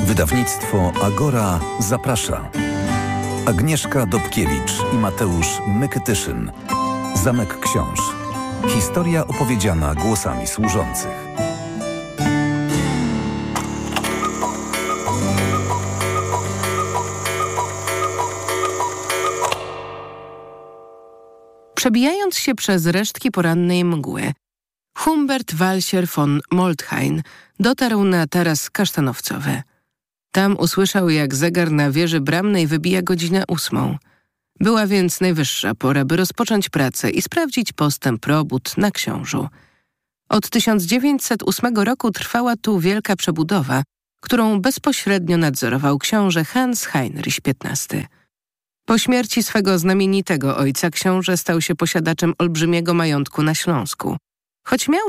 Wydawnictwo Agora zaprasza. Agnieszka Dobkiewicz i Mateusz Mykytyszyn. Zamek Książ. Historia opowiedziana głosami służących. Przebijając się przez resztki porannej mgły, Humbert Walsier von Molthain dotarł na taras kasztanowcowy. Tam usłyszał, jak zegar na wieży bramnej wybija godzinę 8. Była więc najwyższa pora, by rozpocząć pracę i sprawdzić postęp robót na Książu. Od 1908 roku trwała tu wielka przebudowa, którą bezpośrednio nadzorował książę Hans Heinrich XV. Po śmierci swego znamienitego ojca książę stał się posiadaczem olbrzymiego majątku na Śląsku. Choć miał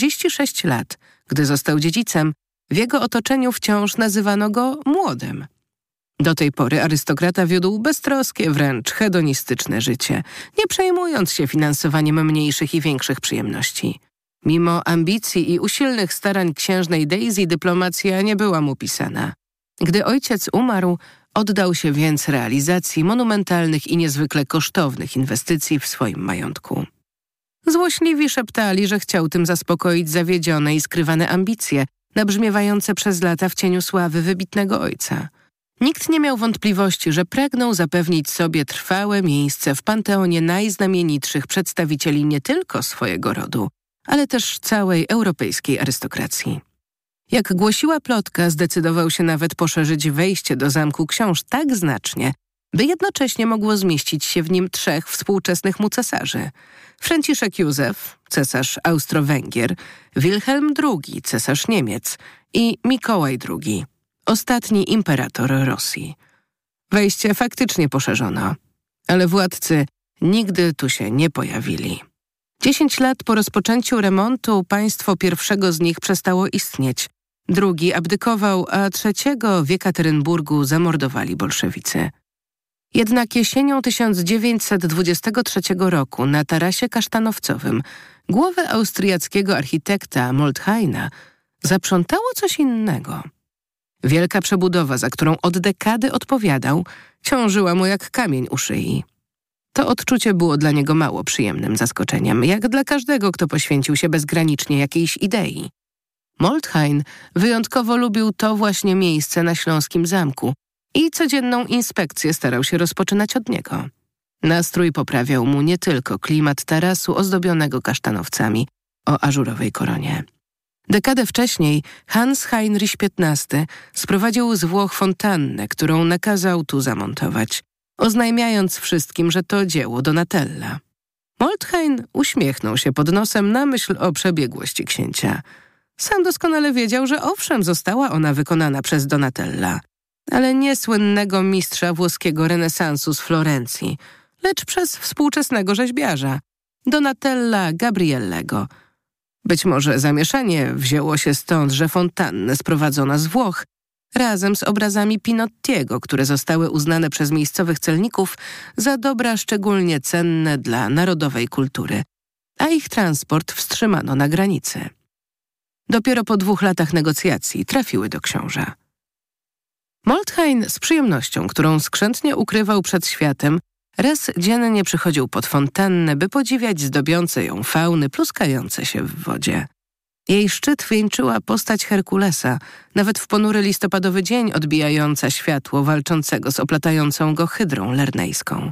46 lat, gdy został dziedzicem, w jego otoczeniu wciąż nazywano go młodym. Do tej pory arystokrata wiódł beztroskie, wręcz hedonistyczne życie, nie przejmując się finansowaniem mniejszych i większych przyjemności. Mimo ambicji i usilnych starań księżnej Daisy dyplomacja nie była mu pisana. Gdy ojciec umarł, oddał się więc realizacji monumentalnych i niezwykle kosztownych inwestycji w swoim majątku. Złośliwi szeptali, że chciał tym zaspokoić zawiedzione i skrywane ambicje, nabrzmiewające przez lata w cieniu sławy wybitnego ojca. Nikt nie miał wątpliwości, że pragnął zapewnić sobie trwałe miejsce w panteonie najznamienitszych przedstawicieli nie tylko swojego rodu, ale też całej europejskiej arystokracji. Jak głosiła plotka, zdecydował się nawet poszerzyć wejście do Zamku Książ tak znacznie, by jednocześnie mogło zmieścić się w nim 3 współczesnych mu cesarzy. Franciszek Józef, cesarz Austro-Węgier, Wilhelm II, cesarz Niemiec i Mikołaj II, ostatni imperator Rosji. Wejście faktycznie poszerzono, ale władcy nigdy tu się nie pojawili. 10 lat po rozpoczęciu remontu państwo pierwszego z nich przestało istnieć. Drugi abdykował, a trzeciego w Jekaterynburgu zamordowali bolszewicy. Jednak jesienią 1923 roku na tarasie kasztanowcowym głowę austriackiego architekta Molthaina zaprzątało coś innego. Wielka przebudowa, za którą od dekady odpowiadał, ciążyła mu jak kamień u szyi. To odczucie było dla niego mało przyjemnym zaskoczeniem, jak dla każdego, kto poświęcił się bezgranicznie jakiejś idei. Molthain wyjątkowo lubił to właśnie miejsce na Śląskim Zamku i codzienną inspekcję starał się rozpoczynać od niego. Nastrój poprawiał mu nie tylko klimat tarasu ozdobionego kasztanowcami o ażurowej koronie. Dekadę wcześniej Hans Heinrich XV sprowadził z Włoch fontannę, którą nakazał tu zamontować, oznajmiając wszystkim, że to dzieło Donatella. Molthain uśmiechnął się pod nosem na myśl o przebiegłości księcia. Sam doskonale wiedział, że owszem, została ona wykonana przez Donatella, ale nie słynnego mistrza włoskiego renesansu z Florencji, lecz przez współczesnego rzeźbiarza, Donatella Gabriellego. Być może zamieszanie wzięło się stąd, że fontannę sprowadzono z Włoch, razem z obrazami Pinottiego, które zostały uznane przez miejscowych celników za dobra szczególnie cenne dla narodowej kultury, a ich transport wstrzymano na granicy. Dopiero po 2 latach negocjacji trafiły do książa. Molthain z przyjemnością, którą skrzętnie ukrywał przed światem, raz dziennie przychodził pod fontannę, by podziwiać zdobiące ją fauny pluskające się w wodzie. Jej szczyt wieńczyła postać Herkulesa, nawet w ponury listopadowy dzień odbijająca światło walczącego z oplatającą go hydrą lernejską.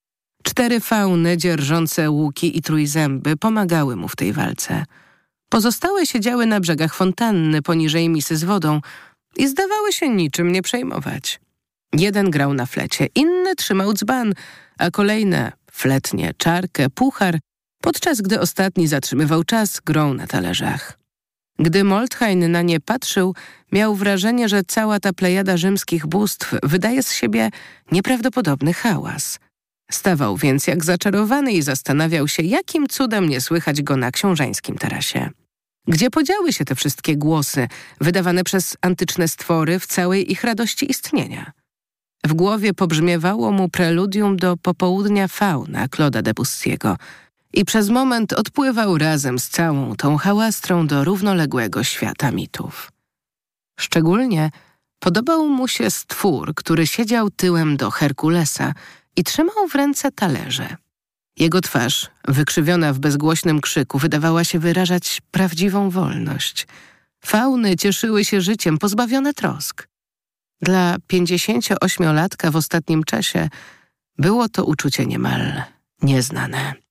4 fauny dzierżące łuki i trójzęby pomagały mu w tej walce. Pozostałe siedziały na brzegach fontanny poniżej misy z wodą i zdawały się niczym nie przejmować. Jeden grał na flecie, inny trzymał dzban, a kolejne fletnie, czarkę, puchar, podczas gdy ostatni zatrzymywał czas grą na talerzach. Gdy Molthain na nie patrzył, miał wrażenie, że cała ta plejada rzymskich bóstw wydaje z siebie nieprawdopodobny hałas. Stawał więc jak zaczarowany i zastanawiał się, jakim cudem nie słychać go na książańskim tarasie. Gdzie podziały się te wszystkie głosy, wydawane przez antyczne stwory w całej ich radości istnienia? W głowie pobrzmiewało mu preludium do Popołudnia Fauna Claude'a Debussy'ego i przez moment odpływał razem z całą tą hałastrą do równoległego świata mitów. Szczególnie Podobał mu się stwór, który siedział tyłem do Herkulesa i trzymał w ręce talerze. Jego twarz, wykrzywiona w bezgłośnym krzyku, wydawała się wyrażać prawdziwą wolność. Fauny cieszyły się życiem, pozbawione trosk. Dla 58-latka w ostatnim czasie było to uczucie niemal nieznane.